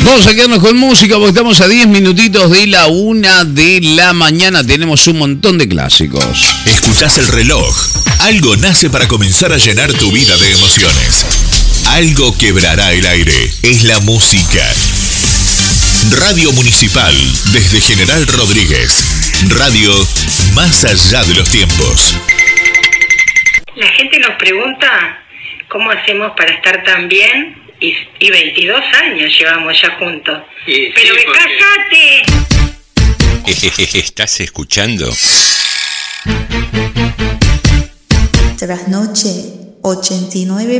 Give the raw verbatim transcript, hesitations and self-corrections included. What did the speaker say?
Vamos a quedarnos con música porque estamos a diez minutitos de la una de la mañana. Tenemos un montón de clásicos. Escuchás el reloj. Algo nace para comenzar a llenar tu vida de emociones. Algo quebrará el aire. Es la música. Radio Municipal, desde General Rodríguez. Radio más allá de los tiempos. La gente nos pregunta cómo hacemos para estar tan bien y, y veintidós años llevamos ya juntos. Sí, pero sí, porque... ¡cállate! ¿Estás escuchando? Trasnoche ochenta y nueve